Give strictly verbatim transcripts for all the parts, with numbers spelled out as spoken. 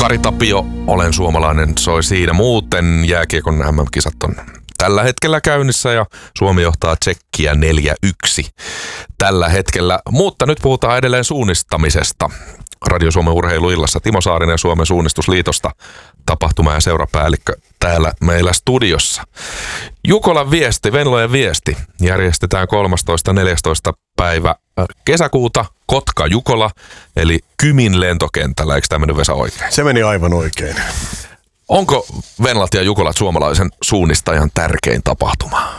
Kari Tapio, olen suomalainen, soi siinä. Muuten jääkiekon M M-kisat on tällä hetkellä käynnissä ja Suomi johtaa Tsekkiä neljä yksi tällä hetkellä. Mutta nyt puhutaan edelleen suunnistamisesta. Radio Suomen urheiluillassa Timo Saarinen Suomen suunnistusliitosta, tapahtuma- ja seurapäällikkö täällä meillä studiossa. Jukolan viesti, Venlojen viesti, järjestetään kolmastoista neljästoista päivä kesäkuuta Kotka-Jukola, eli Kymin lentokentällä. Eikö tämä mennyt, Vesa, oikein? Se meni aivan oikein. Onko Venlat ja Jukolat suomalaisen suunnistajan tärkein tapahtuma?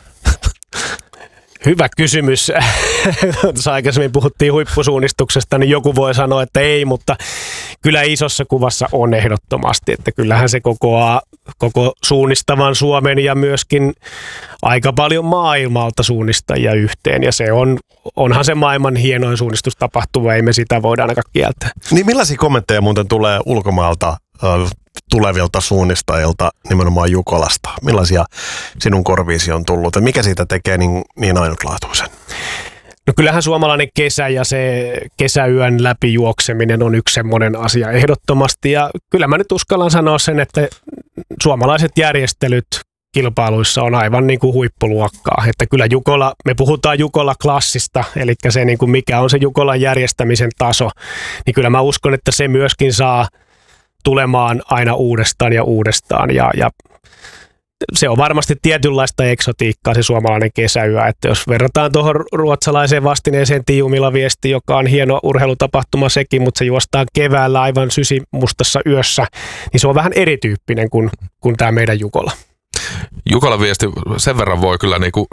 Hyvä kysymys. Tuossa aikaisemmin puhuttiin huippusuunnistuksesta, niin joku voi sanoa, että ei, mutta kyllä isossa kuvassa on ehdottomasti, että kyllähän se kokoaa koko suunnistavan Suomen ja myöskin aika paljon maailmalta suunnistajia yhteen, ja se on, onhan se maailman hienoin suunnistustapahtuma, ei me sitä voida ainakaan kieltää. Niin millaisia kommentteja muuten tulee ulkomailta äh, tulevilta suunnistajilta nimenomaan Jukolasta? Millaisia sinun korviisi on tullut? Ja mikä siitä tekee niin, niin ainutlaatuisen? No kyllähän suomalainen kesä ja se kesäyön läpijuokseminen on yksi semmoinen asia ehdottomasti. Ja kyllä mä nyt uskallan sanoa sen, että suomalaiset järjestelyt kilpailuissa on aivan niin kuin huippuluokkaa. Että kyllä Jukola, me puhutaan Jukola-klassista, eli se niin kuin mikä on se Jukolan järjestämisen taso, niin kyllä mä uskon, että se myöskin saa tulemaan aina uudestaan ja uudestaan, ja, ja se on varmasti tietynlaista eksotiikkaa se suomalainen kesäyö, että jos verrataan tuohon ruotsalaiseen vastineeseen Tiiumilla viesti, joka on hieno urheilutapahtuma sekin, mutta se juostaan keväällä aivan sysimustassa yössä, niin se on vähän erityyppinen kuin, kuin tämä meidän Jukola. Jukolan viesti, sen verran voi kyllä niinku